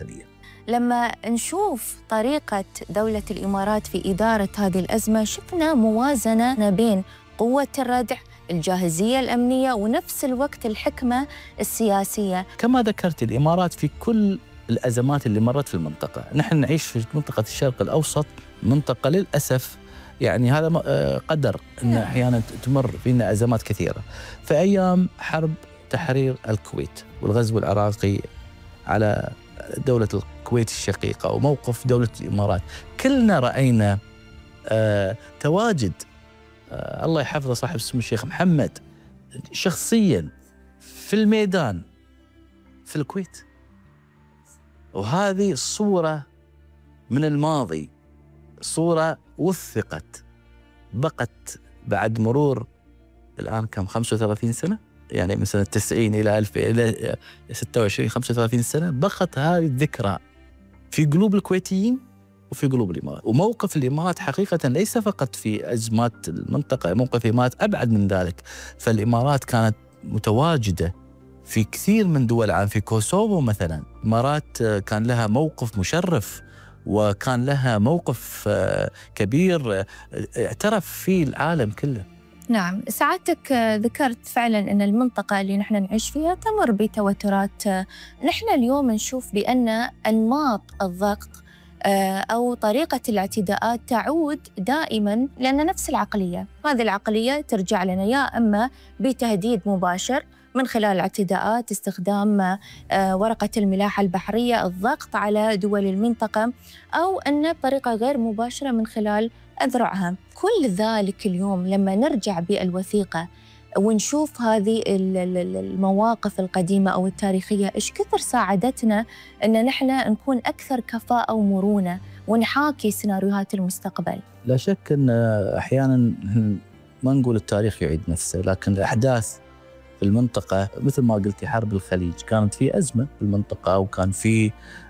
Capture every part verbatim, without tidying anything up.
الداخلية. لما نشوف طريقة دولة الإمارات في إدارة هذه الأزمة، شفنا موازنة بين قوة الردع، الجاهزية الأمنية، ونفس الوقت الحكمة السياسية. كما ذكرت، الإمارات في كل الأزمات اللي مرت في المنطقة، نحن نعيش في منطقة الشرق الأوسط، منطقة للأسف يعني هذا قدر أن أحيانا تمر فينا أزمات كثيرة. في أيام حرب تحرير الكويت والغزو العراقي على دولة الكويت الشقيقة وموقف دولة الإمارات، كلنا رأينا آه تواجد آه الله يحفظه صاحب السمو الشيخ محمد شخصيا في الميدان في الكويت. وهذه صورة من الماضي، صورة وثقت بقت بعد مرور الآن كم خمسة وثلاثين سنة، يعني من سنة تسعين إلى ألف إلى ستة وعشرين خمسة وثلاثين سنة، بقت هذه الذكرى في قلوب الكويتيين وفي قلوب الإمارات. وموقف الإمارات حقيقة ليس فقط في أزمات المنطقة، موقف الإمارات أبعد من ذلك. فالإمارات كانت متواجدة في كثير من دول العالم، في كوسوفو مثلا الإمارات كان لها موقف مشرف وكان لها موقف كبير اعترف فيه العالم كله. نعم، سعادتك ذكرت فعلا أن المنطقة اللي نحن نعيش فيها تمر بتوترات. نحن اليوم نشوف بأن أنماط الضغط أو طريقة الاعتداءات تعود دائما لأن نفس العقلية، هذه العقلية ترجع لنا يا أما بتهديد مباشر من خلال اعتداءات، استخدام ورقة الملاحة البحرية، الضغط على دول المنطقة، أو أن بطريقة غير مباشرة من خلال أذرعها. كل ذلك اليوم لما نرجع بالوثيقة ونشوف هذه المواقف القديمة أو التاريخية، إيش كثر ساعدتنا أن نحن نكون أكثر كفاءة ومرونة ونحاكي سيناريوهات المستقبل. لا شك أن أحياناً ما نقول التاريخ يعيد نفسه، لكن الأحداث في المنطقة مثل ما قلتي حرب الخليج كانت في أزمة في المنطقة، وكان في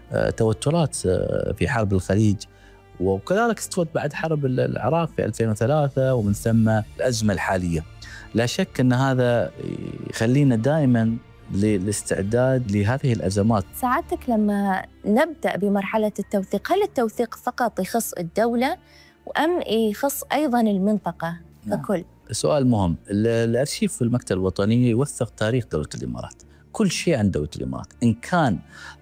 توترات في حرب الخليج، وكذلك استوت بعد حرب العراق في ألفين وثلاثة ومن ثم الأزمة الحالية. لا شك أن هذا يخلينا دائما للاستعداد لهذه الأزمات. سعادتك لما نبدأ بمرحلة التوثيق، هل التوثيق فقط يخص الدولة أم يخص أيضا المنطقة ككل؟ نعم. سؤال مهم. الأرشيف في المكتب الوطني يوثق تاريخ دولة الإمارات، كل شيء عن دولة الإمارات، إن كان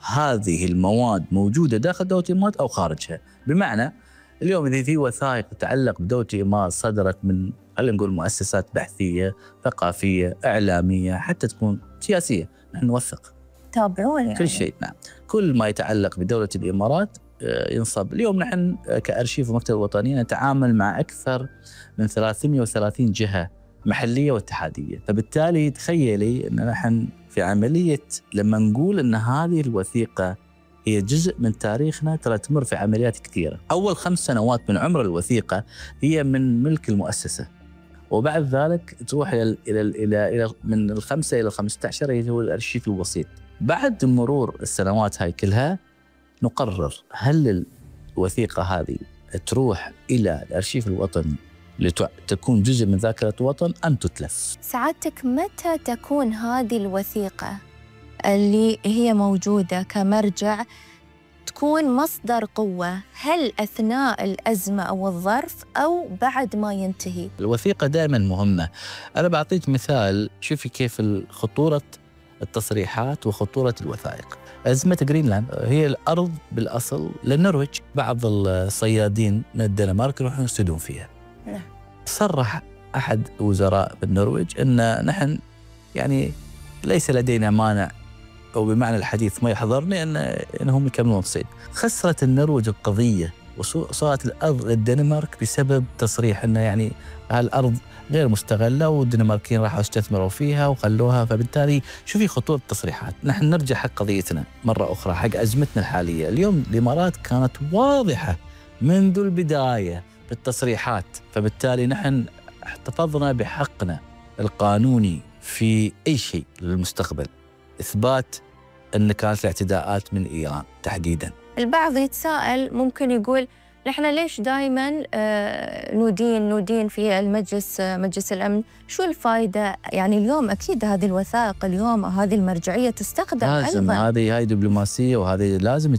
هذه المواد موجودة داخل دولة الإمارات أو خارجها. بمعنى اليوم إذا في وثائق تتعلق بدولة الإمارات صدرت من خلينا نقول مؤسسات بحثية، ثقافية، إعلامية، حتى تكون سياسية، نحن نوثق تابعون يعني. كل شيء. نعم، كل ما يتعلق بدولة الإمارات ينصب. اليوم نحن كأرشيف ومكتب الوطني نتعامل مع أكثر من ثلاثمئة وثلاثين جهة محلية واتحادية، فبالتالي تخيلي أن نحن في عملية لما نقول أن هذه الوثيقة هي جزء من تاريخنا، ترى تمر في عمليات كثيرة. أول خمس سنوات من عمر الوثيقة هي من ملك المؤسسة، وبعد ذلك تروح إلى إلى إلى إلى من الخمسة إلى الخمسة عشر هو الأرشيف الوسيط. بعد مرور السنوات هاي كلها نقرر هل الوثيقة هذه تروح إلى الأرشيف الوطني لتكون جزء من ذاكرة الوطن أم تتلف. سعادتك متى تكون هذه الوثيقة اللي هي موجودة كمرجع تكون مصدر قوة؟ هل أثناء الأزمة أو الظرف أو بعد ما ينتهي؟ الوثيقة دائما مهمة. أنا بعطيك مثال، شوفي كيف خطورة التصريحات وخطورة الوثائق. أزمة جرينلاند هي الأرض بالأصل للنرويج، بعض الصيادين من الدنمارك يروحون يصيدون فيها. نعم. صرح أحد وزراء بالنرويج أن نحن يعني ليس لدينا مانع، أو بمعنى الحديث ما يحضرني أن أنهم يكملون الصيد. خسرت النرويج القضية وصارت الأرض للدنمارك بسبب تصريح أن يعني هالأرض غير مستغلة والدنماركيين راحوا استثمروا فيها وخلوها. فبالتالي شوفي خطورة التصريحات. نحن نرجع حق قضيتنا مرة أخرى، حق أزمتنا الحالية. اليوم الإمارات كانت واضحة منذ البداية بالتصريحات، فبالتالي نحن احتفظنا بحقنا القانوني في أي شيء للمستقبل. إثبات أن كانت الاعتداءات من إيران تحديداً. البعض يتساءل، ممكن يقول نحن ليش دائماً آه ندين ندين في المجلس آه مجلس الأمن؟ شو الفائدة؟ يعني اليوم أكيد هذه الوثائق اليوم هذه المرجعية تستخدم لازم أيضاً. هذه هاي دبلوماسية، وهذه لازم